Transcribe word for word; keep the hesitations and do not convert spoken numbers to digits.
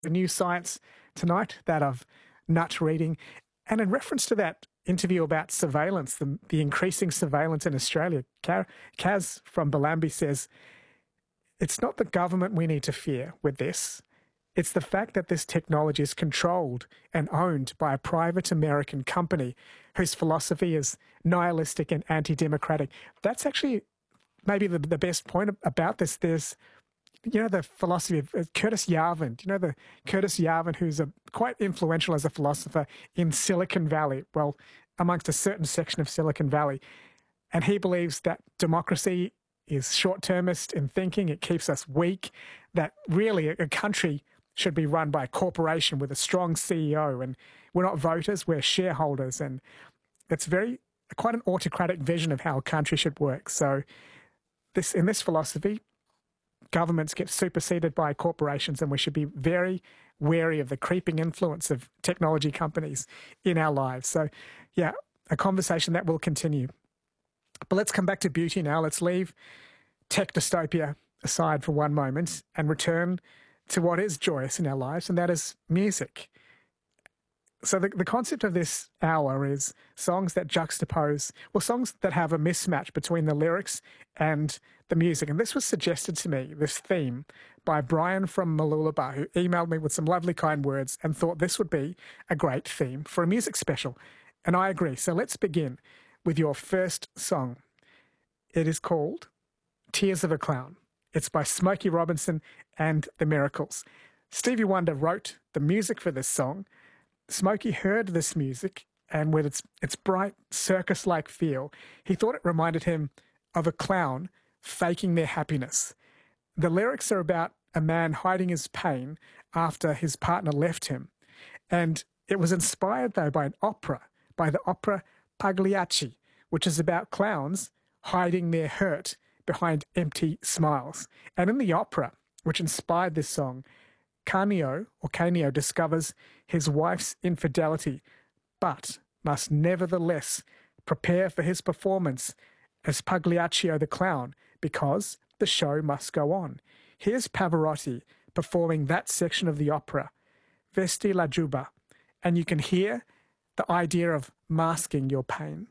the new science tonight, that of nut reading. And in reference to that interview about surveillance, the, the increasing surveillance in Australia, Kaz from Bellambi says, it's not the government we need to fear with this. It's the fact that this technology is controlled and owned by a private American company whose philosophy is nihilistic and anti-democratic. That's actually maybe the, the best point about this. There's, you know, the philosophy of uh, Curtis Yarvin. Do you know the Curtis Yarvin, who's a, quite influential as a philosopher in Silicon Valley, well, amongst a certain section of Silicon Valley. And he believes that democracy is short-termist in thinking. It keeps us weak, that really a, a country should be run by a corporation with a strong C E O, and we're not voters, we're shareholders, and it's very quite an autocratic vision of how a country should work. So this in this philosophy, governments get superseded by corporations, and we should be very wary of the creeping influence of technology companies in our lives. So yeah, a conversation that will continue. But let's come back to beauty now. Let's leave tech dystopia aside for one moment and return to what is joyous in our lives, and that is music. So the, the concept of this hour is songs that juxtapose, well, songs that have a mismatch between the lyrics and the music. And this was suggested to me, this theme, by Brian from Mooloolaba, who emailed me with some lovely kind words and thought this would be a great theme for a music special. And I agree. So let's begin with your first song. It is called Tears of a Clown. It's by Smokey Robinson and the Miracles. Stevie Wonder wrote the music for this song. Smokey heard this music, and with its its bright circus-like feel, he thought it reminded him of a clown faking their happiness. The lyrics are about a man hiding his pain after his partner left him. And it was inspired, though, by an opera, by the opera Pagliacci, which is about clowns hiding their hurt behind empty smiles. And in the opera, which inspired this song, Canio, or Canio, discovers his wife's infidelity, but must nevertheless prepare for his performance as Pagliaccio the clown, because the show must go on. Here's Pavarotti performing that section of the opera, Vesti la Giubba, and you can hear the idea of masking your pain.